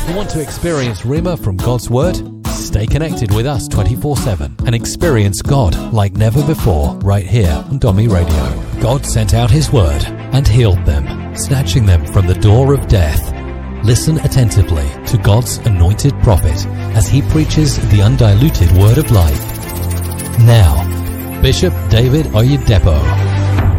Want to experience Rhema from God's Word? Stay connected with us 24/7 and experience God like never before right here on Domi Radio. God sent out His Word and healed them, snatching them from the door of death. Listen attentively to God's anointed prophet as he preaches the undiluted Word of life. Now, Bishop David Oyedepo.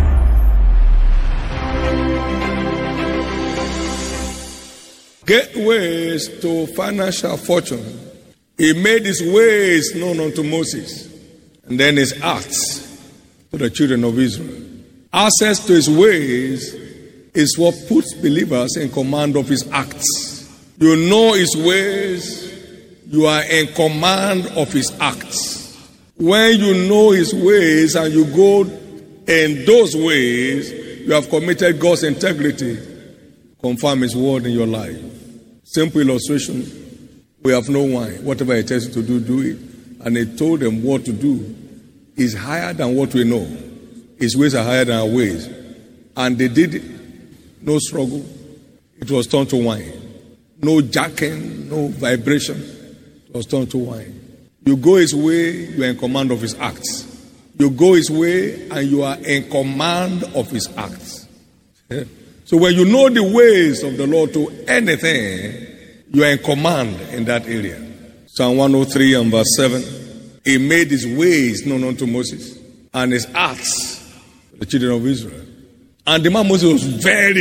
Gateways to financial fortune. He made his ways known unto Moses, and then his acts to the children of Israel. Access to his ways is what puts believers in command of his acts. You know his ways, you are in command of his acts. When you know his ways and you go in those ways, you have committed God's integrity. Confirm his word in your life. Simple illustration. We have no wine. Whatever he tells you to do, do it. And he told them what to do is higher than what we know. His ways are higher than our ways. And they did it. No struggle. It was turned to wine. No jacking, no vibration. It was turned to wine. You go his way, you are in command of his acts. You go his way and you are in command of his acts. So when you know the ways of the Lord to anything, you are in command in that area. Psalm 103 and verse 7. He made his ways known unto Moses and his acts to the children of Israel. And the man Moses was very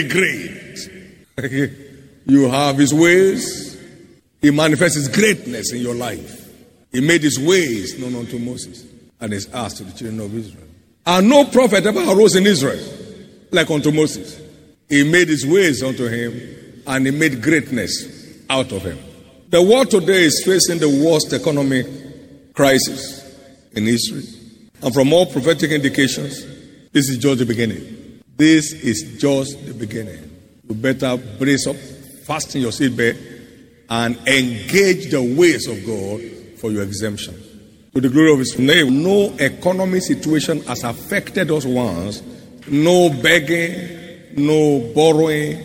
great. You have his ways. He manifests his greatness in your life. He made his ways known unto Moses and his acts to the children of Israel. And no prophet ever arose in Israel like unto Moses. He made his ways unto him, and he made greatness out of him. The world today is facing the worst economic crisis in history. And from all prophetic indications, this is just the beginning. This is just the beginning. You better brace up, fasten your seatbelt, and engage the ways of God for your exemption. To the glory of his name, no economic situation has affected us once. No begging, no borrowing,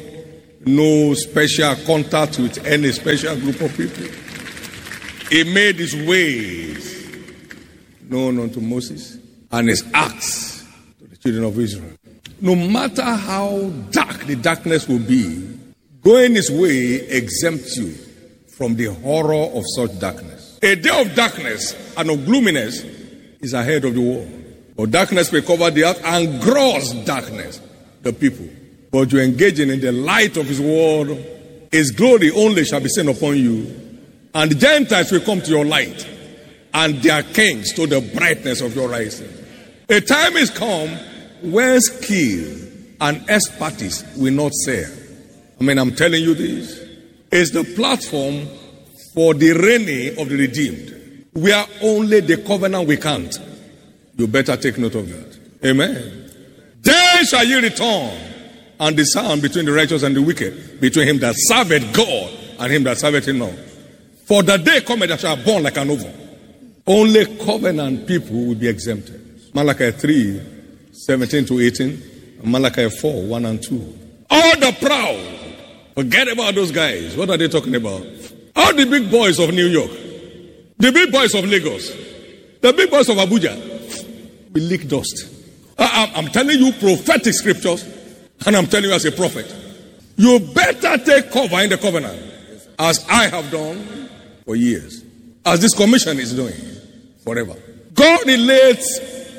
no special contact with any special group of people. He made his ways known unto Moses and his acts to the children of Israel. No matter how dark the darkness will be, going his way exempts you from the horror of such darkness. A day of darkness and of gloominess is ahead of the world. For darkness will cover the earth and gross darkness the people. But you engaging in the light of his word, his glory only shall be seen upon you. And the Gentiles will come to your light, and their kings to the brightness of your rising. A time is come when skill and expertise will not serve. I'm telling you this. It's the platform for the reigning of the redeemed. We are only the covenant we can't. You better take note of that. Amen. Then shall ye return and discern between the righteous and the wicked, between him that serveth God and him that serveth him not. For the day cometh that shall burn like an oven. Only covenant people will be exempted. Malachi 3, 17 to 18, and Malachi 4, 1 and 2. All the proud, forget about those guys. What are they talking about? All the big boys of New York, the big boys of Lagos, the big boys of Abuja, will lick dust. I'm telling you prophetic scriptures, and I'm telling you as a prophet, you better take cover in the covenant, as I have done for years, as this commission is doing forever. God relates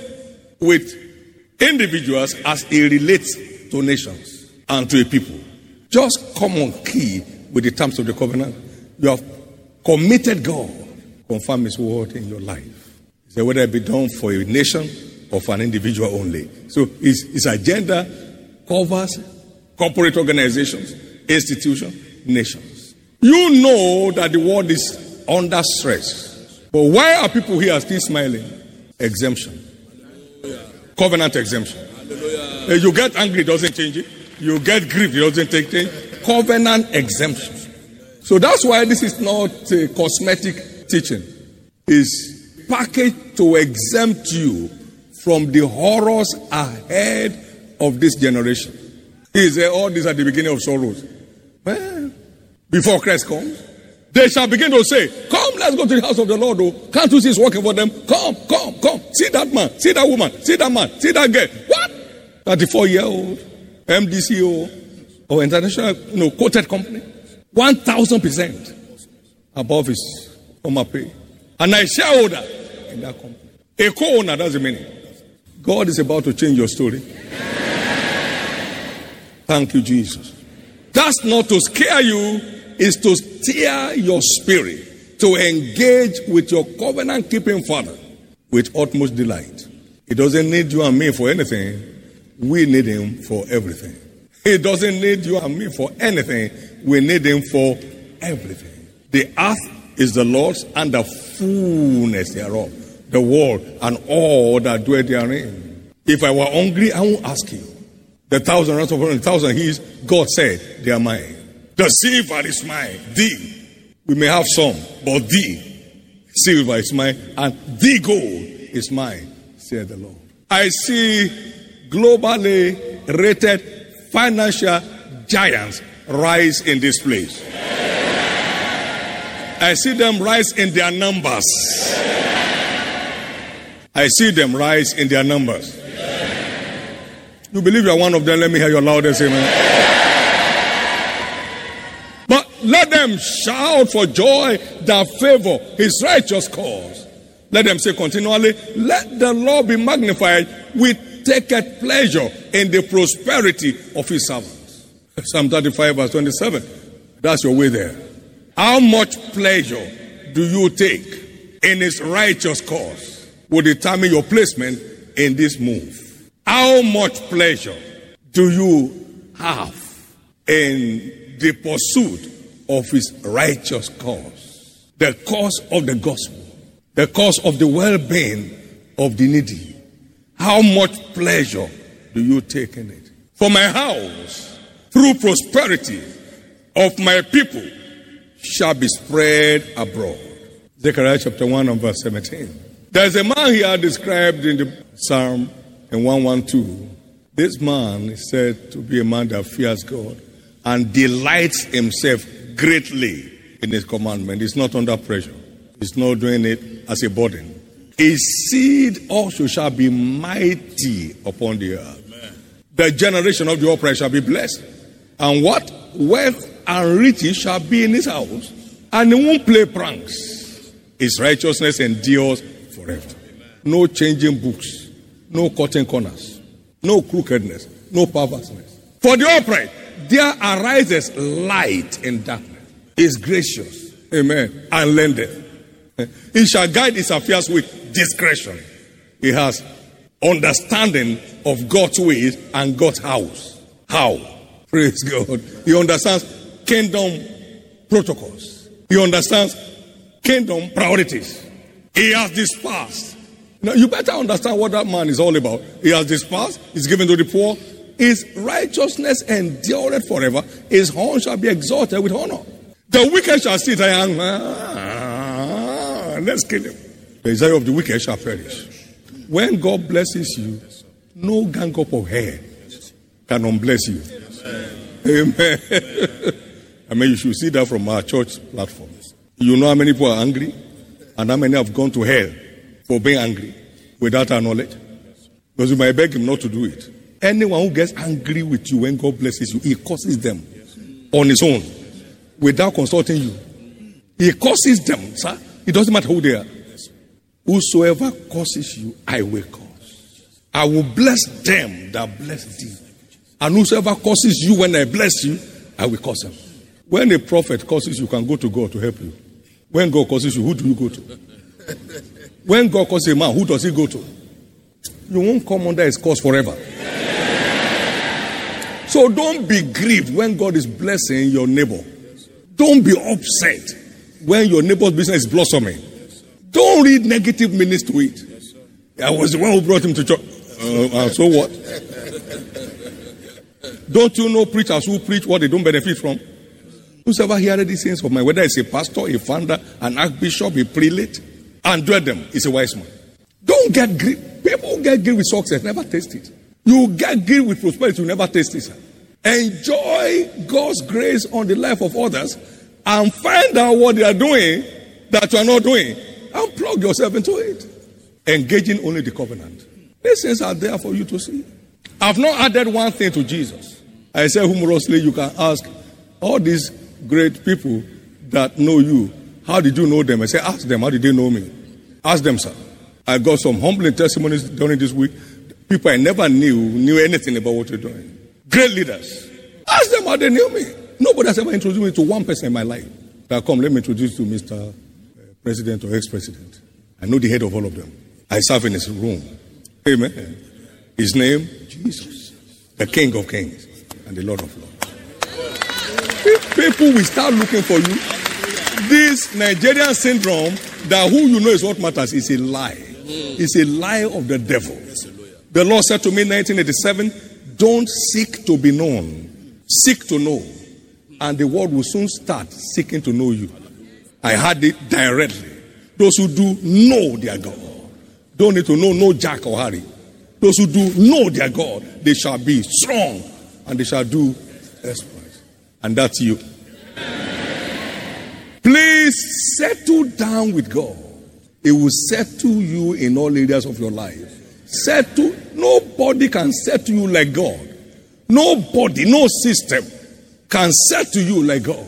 with individuals as he relates to nations and to a people. Just come on key with the terms of the covenant. You have committed God, confirm his word in your life. So whether it be done for a nation or for an individual only. So his agenda covers corporate organizations, institutions, nations. You know that the world is under stress. But why are people here still smiling? Exemption. Covenant exemption. You get angry, it doesn't change it. You get grief, it doesn't take change. Covenant exemption. So that's why this is not a cosmetic teaching. It's packaged to exempt you from the horrors ahead of this generation. He said, all these are the beginning of sorrows. Well, before Christ comes, They shall begin to say, come, let's go to the house of the Lord. Oh, can't you see it's working for them? Come. See that man, see that woman, see that man, see that girl. What? 34-year-old MDCO or international, quoted company. 1,000% above his former pay. And a shareholder in that company. A co-owner, that's the meaning. God is about to change your story. Thank you, Jesus. That's not to scare you, it's to steer your spirit to engage with your covenant-keeping Father with utmost delight. He doesn't need you and me for anything. We need him for everything. He doesn't need you and me for anything. We need him for everything. The earth is the Lord's and the fullness thereof, the world and all that dwell therein. If I were hungry, I won't ask you. The 1,000 rands upon 1,000 hills, God said, they are mine. The silver is mine, thee. We may have some, but thee, silver is mine, and thee gold is mine, said the Lord. I see globally rated financial giants rise in this place. I see them rise in their numbers. I see them rise in their numbers. You believe you are one of them? Let me hear your loudest amen. But let them shout for joy that favor his righteous cause. Let them say continually, let the Lord be magnified. We taketh pleasure in the prosperity of his servants. Psalm 35 verse 27. That's your way there. How much pleasure do you take in his righteous cause will determine your placement in this move. How much pleasure do you have in the pursuit of his righteous cause? The cause of the gospel. The cause of the well-being of the needy. How much pleasure do you take in it? For my house, through prosperity of my people, shall be spread abroad. Zechariah chapter 1 and verse 17. There's a man here described in the Psalm in 112. This man is said to be a man that fears God and delights himself greatly in his commandment. He's not under pressure. He's not doing it as a burden. His seed also shall be mighty upon the earth. Amen. The generation of the upright shall be blessed. And what? Wealth and riches shall be in his house. And he won't play pranks. His righteousness endures forever. Amen. No changing books. No cutting corners. No crookedness. No perverseness. For the upright, there arises light in darkness. He is gracious. Amen. And lendeth. He shall guide his affairs with discretion. He has understanding of God's ways and God's house. How? Praise God. He understands kingdom protocols. He understands kingdom priorities. He has dispersed. Now you better understand what that man is all about. He has dispersed. He's given to the poor. His righteousness endureth forever. His horn shall be exalted with honor. The wicked shall sit and let's kill him. The desire of the wicked shall perish. When God blesses you, no gang up of hair can unbless you. Amen. I mean, you should see that from our church platforms. You know how many people are angry and how many have gone to hell for being angry without our knowledge. Because you might beg him not to do it. Anyone who gets angry with you when God blesses you, he curses them on his own without consulting you. He curses them, sir. It doesn't matter who they are. Whosoever curses you, I will curse. I will bless them that bless thee. And whosoever curses you when I bless you, I will curse him. When a prophet curses you, can go to God to help you. When God curses you, who do you go to? When God curses a man, who does he go to? You won't come under his curse forever. So don't be grieved when God is blessing your neighbor. Don't be upset when your neighbor's business is blossoming. Don't read negative meanings to it. I was the one who brought him to church. So what? Don't you know preachers who preach what they don't benefit from? Whosoever heareth these things of mine, whether it's a pastor, a founder, an archbishop, a prelate, and do them, is a wise man. Don't get grieved. People get grieved with success, never taste it. You get grieved with prosperity, you never taste it. Enjoy God's grace on the life of others and find out what they are doing that you are not doing, and plug yourself into it. Engaging only the covenant. These things are there for you to see. I've not added one thing to Jesus. I said humorously, you can ask all these great people that know you, how did you know them? I say, ask them, how did they know me? Ask them, sir. I got some humbling testimonies during this week. People I never knew anything about what you're doing. Great leaders. Ask them how they knew me. Nobody has ever introduced me to one person in my life. Now come, let me introduce you to Mr. President or ex-president. I know the head of all of them. I serve in his room. Amen. His name, Jesus. The King of Kings and the Lord of Lords. People will start looking for you. This Nigerian syndrome that who you know is what matters is a lie. It's a lie of the devil. The Lord said to me in 1987, don't seek to be known. Seek to know. And the world will soon start seeking to know you. I heard it directly. Those who do know their God. Don't need to know no Jack or Harry. Those who do know their God, they shall be strong and they shall do exploits. And that's you. Please settle down with God. It will settle you in all areas of your life. Settle. Nobody can settle you like God. Nobody, no system can settle you like God.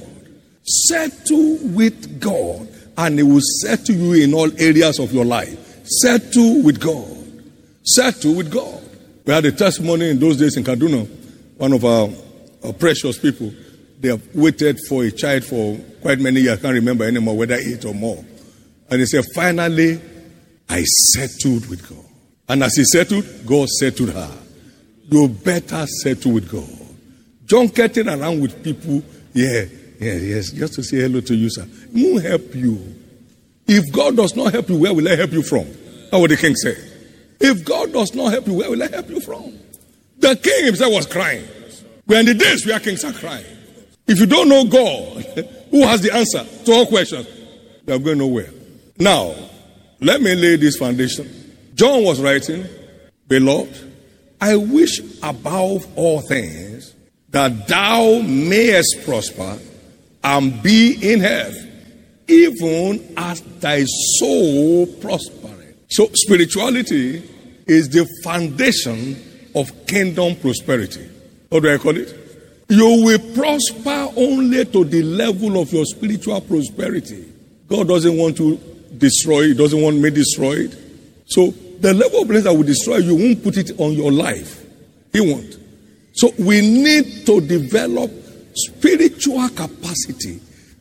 Settle with God and it will settle you in all areas of your life. Settle with God. Settle with God. We had a testimony in those days in Kaduna. One of our precious people, they have waited for a child for quite many years. I can't remember anymore whether 8 or more. And he said, finally, I settled with God. And as he settled, God settled her. You better settle with God. Don't get it around with people. Yes, just to say hello to you, sir. It won't help you. If God does not help you, where will I help you from? That's what the king said. If God does not help you, where will I help you from? The king himself was crying. We're in the days where kings are crying. If you don't know God, who has the answer to all questions? You are going nowhere. Now, let me lay this foundation. John was writing, beloved, I wish above all things that thou mayest prosper and be in health, even as thy soul prospereth. So spirituality is the foundation of kingdom prosperity. What do I call it? You will prosper only to the level of your spiritual prosperity. God doesn't want to destroy, He doesn't want me destroyed. So the level of blessing that will destroy you, won't put it on your life. He won't. So we need to develop spiritual capacity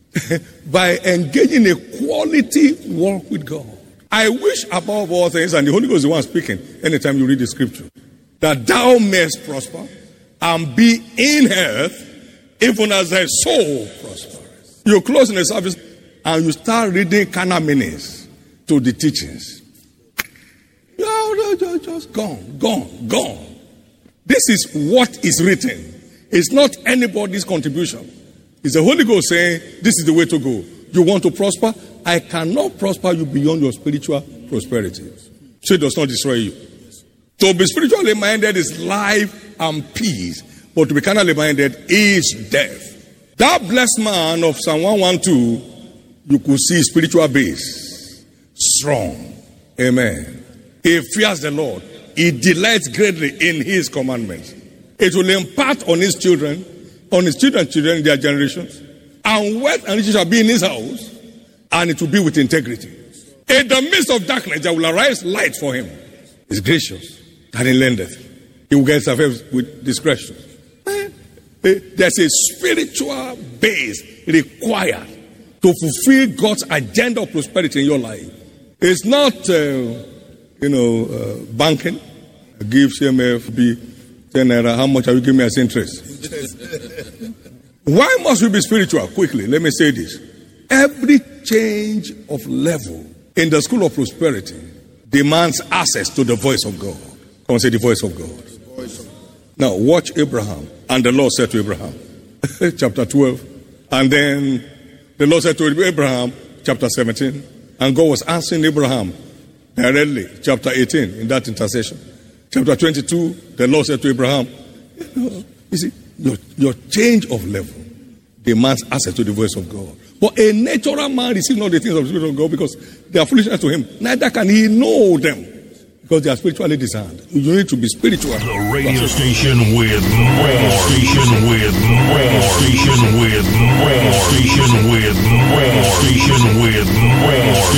by engaging a quality walk with God. I wish above all things, and the Holy Ghost is the one speaking anytime you read the scripture, that thou mayest prosper and be in health, even as thy soul prospers. You close in the service and you start reading carnal meanings to the teachings. Just gone. This is what is written. It's not anybody's contribution. It's the Holy Ghost saying, this is the way to go. You want to prosper? I cannot prosper you beyond your spiritual prosperity. So it does not destroy you. To be spiritually minded is life and peace. But to be carnally minded is death. That blessed man of Psalm 112, you could see spiritual base. Strong. Amen. He fears the Lord. He delights greatly in His commandments. It will impart on his children, on his children's children, their generations. And wealth and riches shall be in his house, and it will be with integrity. In the midst of darkness, there will arise light for him. He's gracious, and he lendeth. He will get his affairs with discretion. There's a spiritual base required to fulfill God's agenda of prosperity in your life. It's not, banking. Give CMFB 10 naira. How much are you giving me as interest? Why must we be spiritual? Quickly, let me say this. Every change of level in the school of prosperity demands access to the voice of God. Come and say the voice of God. Now, watch Abraham. And the Lord said to Abraham, chapter 12. And then the Lord said to Abraham, chapter 17. And God was answering Abraham directly, chapter 18, in that intercession. Chapter 22, the Lord said to Abraham, you see, your change of level demands access to the voice of God. But a natural man receives not the things of the Spirit of God because they are foolishness to him. Neither can he know them because they are spiritually discerned. You need to be spiritual. The radio station with more. Station with more. Station with more. Station with more. Station with more.